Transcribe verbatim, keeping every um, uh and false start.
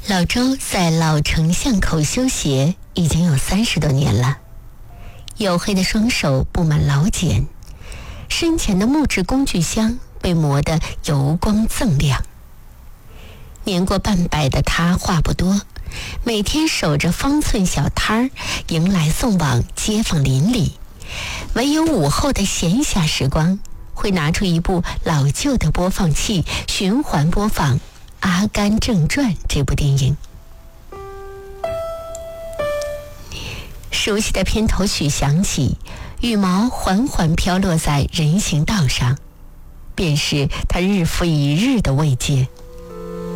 老周在老城巷口修鞋已经有三十多年了，黝黑的双手布满老茧，身前的木质工具箱被磨得油光锃亮。年过半百的他话不多，每天守着方寸小摊儿，迎来送往，街坊邻里。唯有午后的闲暇时光，会拿出一部老旧的播放器，循环播放《阿甘正传》这部电影。熟悉的片头曲响起，羽毛缓缓飘落在人行道上，便是他日复一日的慰藉。